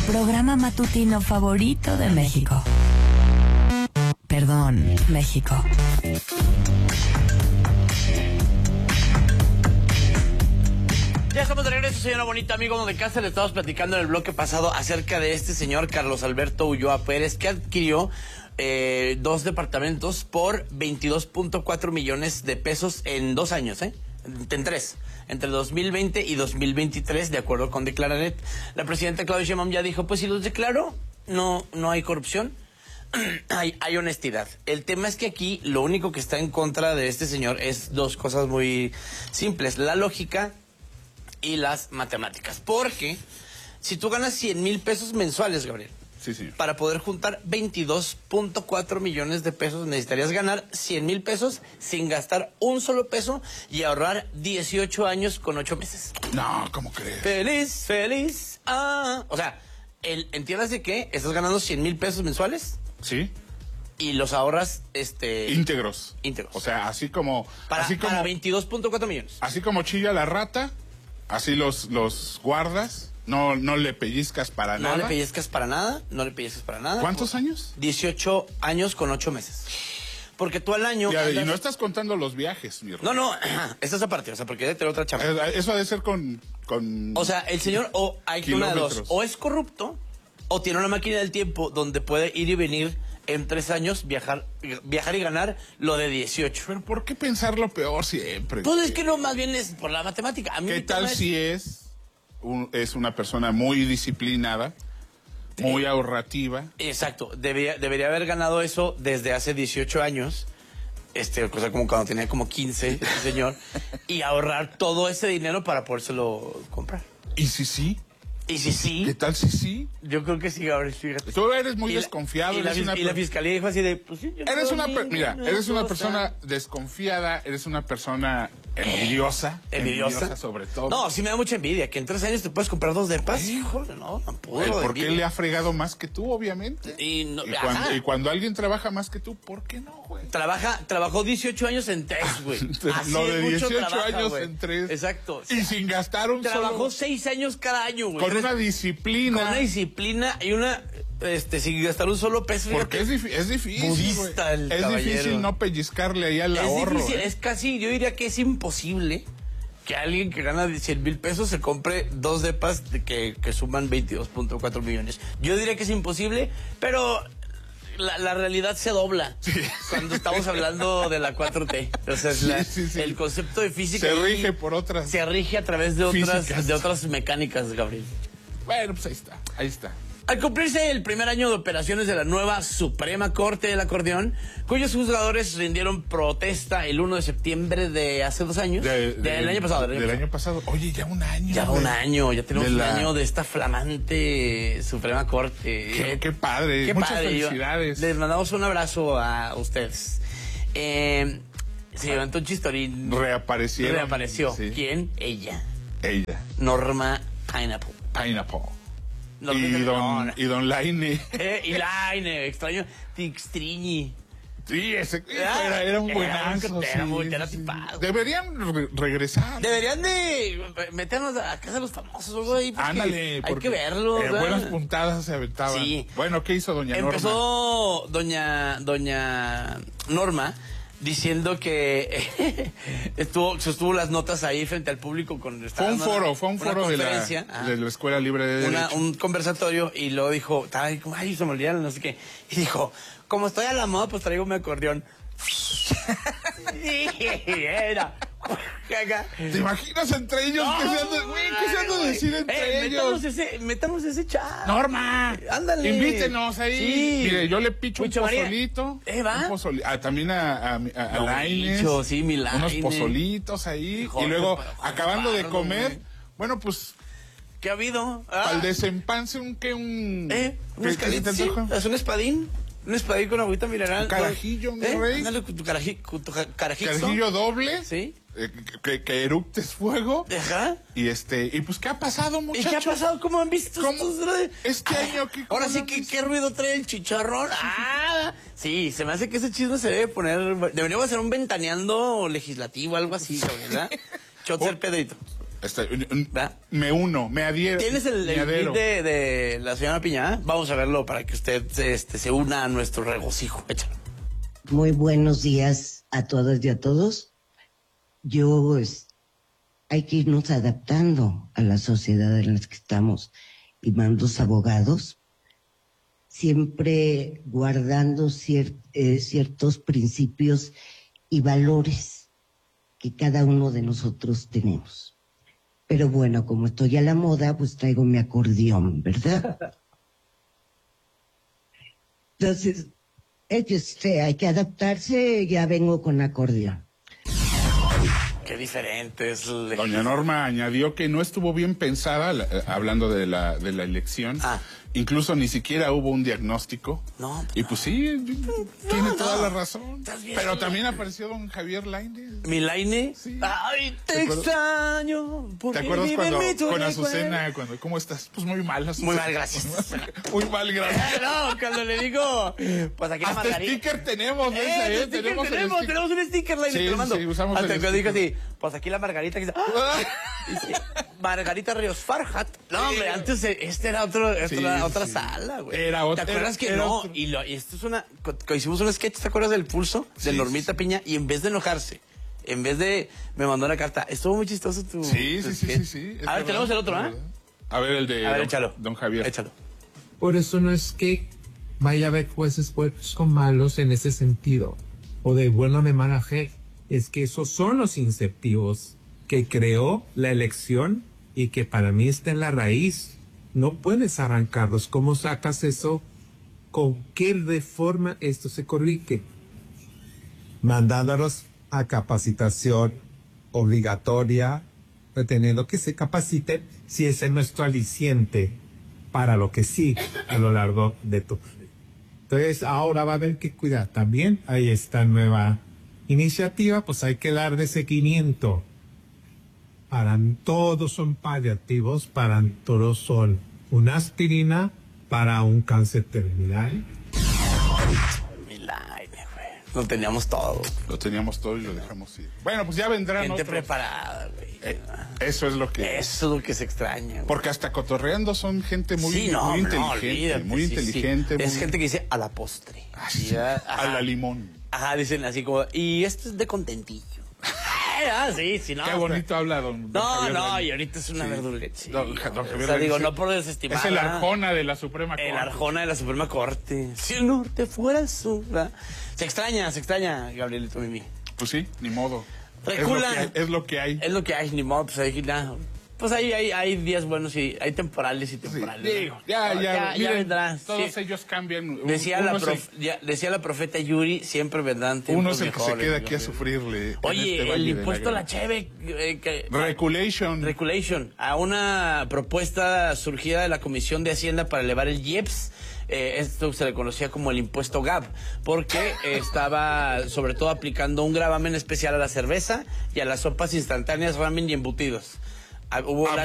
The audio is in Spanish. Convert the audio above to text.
programa matutino favorito de México. Perdón, México. Ya estamos de regreso, señora bonita, amigo de casa. Le estábamos platicando en el bloque pasado acerca de este señor Carlos Alberto Ulloa Pérez, que adquirió 2 departamentos por 22.4 millones de pesos en 2 años, en 3, entre 2020 y 2023, de acuerdo con Declaranet. La presidenta Claudia Sheinbaum ya dijo, pues si los declaro, no hay corrupción, hay honestidad. El tema es que aquí lo único que está en contra de este señor es 2 cosas muy simples: la lógica y las matemáticas. Porque si tú ganas 100,000 pesos mensuales, Gabriel, sí, señor, para poder juntar 22.4 millones de pesos, necesitarías ganar 100,000 pesos sin gastar un solo peso y ahorrar 18 años con 8 meses. No, ¿cómo crees? Feliz, feliz. O sea, entiendas de que estás ganando 100,000 pesos mensuales. Sí. Y los ahorras, íntegros. O sea, así como para 22.4 millones. Así como chilla la rata, así los guardas. No le pellizcas para nada. No le pellizcas para nada, no le pellizcas para nada. ¿Cuántos años? 18 años con 8 meses. Porque tú al año... Y no estás contando los viajes, mi hermano. No, esta es aparte, o sea, porque debe tener otra chamba. Eso ha de ser con O sea, el señor, o hay que una de dos, o es corrupto, o tiene una máquina del tiempo donde puede ir y venir en 3 años, viajar y ganar lo de 18. Pero ¿por qué pensar lo peor siempre? Pues es que no, más bien es por la matemática. A mí ¿Qué tal si es una persona muy disciplinada, muy ahorrativa? Exacto, debería haber ganado eso desde hace 18 años, cosa como cuando tenía como 15, este señor, y ahorrar todo ese dinero para podérselo comprar. ¿Y si sí? ¿Y si sí? ¿Qué tal si sí? Yo creo que sí, Gabriel, fíjate. Tú eres muy desconfiado. Y la fiscalía dijo así de, pues sí, eres una persona desconfiada, eres una persona envidiosa. Envidiosa sobre todo. No, sí me da mucha envidia, que en 3 años te puedes comprar 2 depas. Híjole, no puedo. ¿Por qué le ha fregado más que tú, obviamente? Y cuando alguien trabaja más que tú, ¿por qué no, güey? Trabajó 18 años en 3, güey. Lo de 18 años en 3. Exacto. Y sin gastar un Trabajó solo... 6 años cada año, güey. Con una disciplina. Con una disciplina y una... sin gastar un solo peso. Porque es difícil. Budista el es caballero. Difícil no pellizcarle ahí al ahorro. Es difícil, es casi, yo diría que es imposible que alguien que gana 100,000 pesos se compre 2 depas que suman 22.4 millones. Yo diría que es imposible, pero la realidad se dobla cuando estamos hablando de la 4T. O sea, el concepto de física se rige por otras. Se rige a través de otras mecánicas, Gabriel. Bueno, pues ahí está. Al cumplirse el primer año de operaciones de la nueva Suprema Corte del Acordeón, cuyos juzgadores rindieron protesta el 1 de septiembre de hace 2 años, del año pasado. Del año pasado. Oye, ya un año. Ya tenemos un año de esta flamante Suprema Corte. Qué padre, muchas felicidades. Les mandamos un abrazo a ustedes. Se levantó un chistorín. Reapareció. Sí. ¿Quién? Ella. Norma Pineapple. Y don Laine. Y Laine, extraño. Tixtriñi. Sí, ese era un buenazo. Era tipado. Deberían regresar. Deberían de meternos a casa de los famosos o algo ahí. Ándale. Hay que verlo. Buenas puntadas se aventaban. Sí. Bueno, ¿qué hizo doña Norma? Empezó doña Norma diciendo que sostuvo las notas ahí frente al público. Fue un foro de la Escuela Libre de Derecho. Un conversatorio, y luego dijo, ay, se me olvidaron, no sé qué. Y dijo, como estoy a la moda, pues traigo mi acordeón. Era. ¿Te imaginas entre ellos? ¿Qué se han de decir entre ellos? Metamos ese chat. Norma, ándale. Invítenos ahí. Sí. Mire, yo le picho un pozolito. También a Laines. Sí, mi Laines. Unos pozolitos ahí. Jorge, y luego, acabando de comer, bueno, pues... ¿Qué ha habido? Al desempance, ¿un escalito? ¿Sí? ¿Es un espadín? Un espadín con agüita mineral. Un carajillo, mi rey. Ándale con tu carajillo doble. Sí. Que eructes fuego. Ajá. Y pues, ¿qué ha pasado, muchachos? ¿Y qué ha pasado? ¿Cómo han visto este año? Ahora sí, ¿qué ruido trae el chicharrón? Sí, se me hace que ese chisme se debe poner... Deberíamos hacer un ventaneando legislativo, algo así, ¿verdad? Chotzer Pedrito. Me uno, me adhiero. ¿Tienes el adhiero. tweet de la señora Piña? Vamos a verlo para que usted se una a nuestro regocijo. Échalo. Muy buenos días a todas y a todos. Hay que irnos adaptando a la sociedad en la que estamos, y más los abogados, siempre guardando ciertos principios y valores que cada uno de nosotros tenemos. Pero bueno, como estoy a la moda, pues traigo mi acordeón, ¿verdad? Entonces, hay que adaptarse, ya vengo con acordeón. Qué diferente es. Doña Norma añadió que no estuvo bien pensada, hablando de la elección. Incluso ni siquiera hubo un diagnóstico. No. Y pues sí, tiene toda la razón. Pero también apareció don Javier Lainez. ¿Mi Lainez? Sí. Ay, te extraño. ¿Te acuerdas cuando con Azucena, ¿cómo estás? Pues muy mal, Azucena. Muy mal, gracias. Muy mal, gracias. No, cuando le digo, pues aquí la hasta margarita. sticker tenemos, Tenemos un sticker, Lainez, te lo mando. Sí, usamos hasta el que digo sticker. así, pues aquí la margarita que dice, Margarita Ríos Farhat. No, hombre, antes era otra sala, güey. Era otra. ¿Te acuerdas que no? Y esto es hicimos un sketch, ¿te acuerdas del pulso? De Normita Piña, y en vez de enojarse, en vez de me mandó una carta, estuvo muy chistoso tu sketch. Sí. A ver, tenemos el otro, ¿ah? A ver, el de échalo. don Javier. Échalo. Por eso no es que vaya a haber jueces buenos o malos en ese sentido, o de bueno o de mala fe. Es que esos son los incentivos que creó la elección y que para mí está en la raíz. No puedes arrancarlos. ¿Cómo sacas eso? ¿Con qué reforma esto se corrige? Mandándolos a capacitación obligatoria, reteniendo que se capaciten si ese es nuestro aliciente para lo que sí a lo largo de tu vida. Entonces ahora va a haber que cuidar también. Ahí está nueva iniciativa, pues hay que darle seguimiento. Para todos son paliativos, para todos son una aspirina para un cáncer terminal. Lo teníamos todo. Lo teníamos todo y lo dejamos ir. Bueno, pues ya vendrán gente otros. preparada, güey. Eso es lo que se extraña, güey. Porque hasta cotorreando son gente muy inteligente. Muy inteligente. Es gente que dice a la postre. A la limón. Ajá, dicen así como, y esto es de contentillo. Sí, no. Qué bonito habla don Javier. No, y ahorita es una verdulete. Don Javier, o sea, digo, no por desestimar. Es el Arjona de la Suprema Corte. El Arjona de la Suprema Corte. Si el norte fuera el sur. Se extraña, Gabrielito Mimi. Pues sí, ni modo. Recula. Es lo que hay. Es lo que hay, ni modo, pues ahí nada. Pues hay días buenos y hay temporales y temporales. Sí, ya vendrá. Todos ellos cambian. Decía la profeta Yuri, siempre vendrán tiempos uno es el que se queda aquí a mejores. sufrirle. Oye, el impuesto a la cheve. Regulation. A una propuesta surgida de la Comisión de Hacienda para elevar el IEPS. Esto se le conocía como el impuesto GAB, porque estaba sobre todo aplicando un gravamen especial a la cerveza y a las sopas instantáneas, ramen y embutidos. Hubo